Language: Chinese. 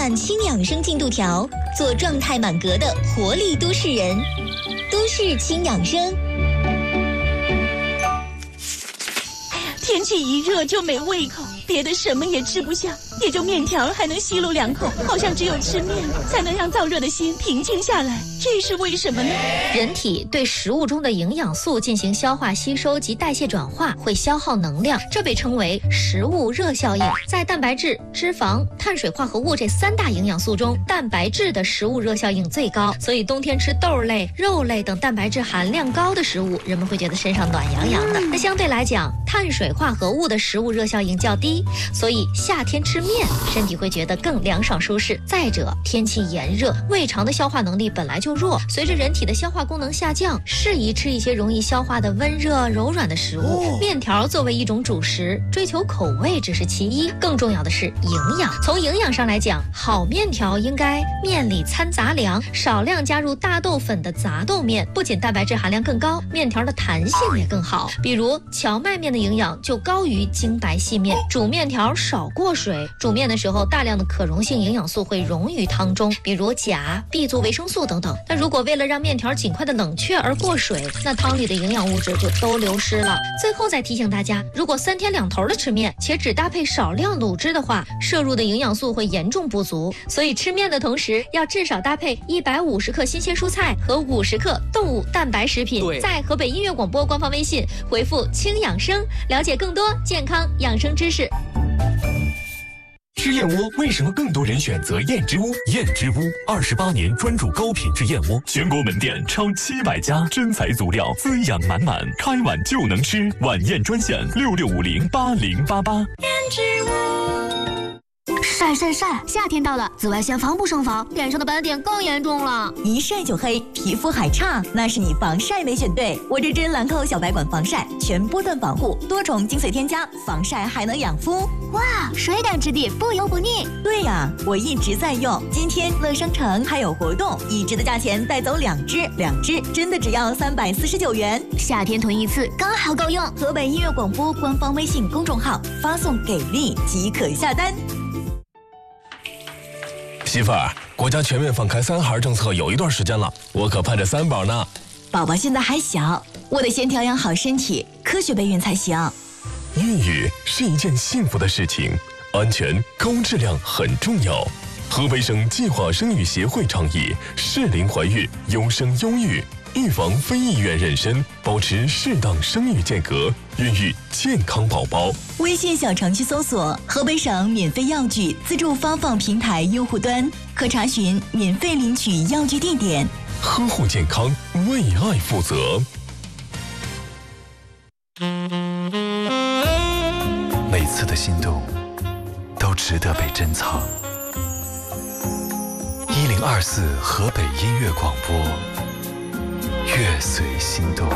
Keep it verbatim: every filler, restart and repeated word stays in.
满轻养生进度条，做状态满格的活力都市人。都市轻养生。 天气一热就没胃口，别的什么也吃不下，也就面条还能吸溜两口，好像只有吃面才能让燥热的心平静下来，这是为什么呢？ 人体对食物中的营养素进行消化吸收及代谢转化，会消耗能量，这被称为食物热效应。在蛋白质、脂肪、碳水化合物这三大营养素中，蛋白质的食物热效应最高，所以冬天吃豆类、肉类等蛋白质含量高的食物，人们会觉得身上暖洋洋的。那相对来讲，碳水化合物的食物热效应较低，所以夏天吃面，身体会觉得更凉爽舒适。再者，天气炎热，胃肠的消化能力本来就弱，随着人体的消化功能下降，适宜吃一些容易消化的温热柔软的食物。哦、面条作为一种主食，追求口味只是其一，更重要的是营养。从营养上来讲，好面条应该面里掺杂粮，少量加入大豆粉的杂豆面，不仅蛋白质含量更高，面条的弹性也更好。比如荞麦面的营养就高于精白细面。煮面条少过水，煮面的时候大量的可溶性营养素会溶于汤中，比如钾、B 族维生素等等。但如果为了让面条尽快的冷却而过水，那汤里的营养物质就都流失了。最后再提醒大家，如果三天两头的吃面，且只搭配少量卤汁的话，摄入的营养素会严重不足。所以吃面的同时，要至少搭配一百五十克新鲜蔬菜和五十克动物蛋白食品。在河北音乐广播官方微信回复轻养生，了解更多健康养生知识。 吃燕窝为什么更多人选择燕之屋？燕之屋二十八年专注高品质燕窝，全国门店超七百家，真材足料，滋养满满，开碗就能吃。晚宴专线六六五零八零八八。 燕之屋。 晒晒晒！夏天到了，紫外线防不胜防，脸上的斑点更严重了。 一晒就黑，皮肤还差，那是你防晒没选对。我这支兰蔻小白管防晒，全波段防护，多重精粹添加，防晒还能养肤。 哇，水感质地，不油不腻。 对呀、啊，我一直在用。今天乐商城还有活动，一支的价钱带走两支，两支真的只要三百四十九元。 夏天囤一次刚好够用。 河北音乐广播官方微信公众号发送给力即可下单。 媳妇儿，国家全面放开三孩政策有一段时间了，我可盼着三宝呢。 宝宝现在还小，我得先调养好身体，科学备孕才行。 孕育是一件幸福的事情，安全高质量很重要。河北省计划生育协会倡议适龄怀孕，优生优育，预防非意愿妊娠，保持适当生育间隔，孕育健康宝宝。 微信小程序搜索河北省免费药具自助发放平台用户端，可查询免费领取药具地点。 呵护健康，为爱负责。 每次的心动都值得被珍藏。一零二四河北音乐广播，乐随心动。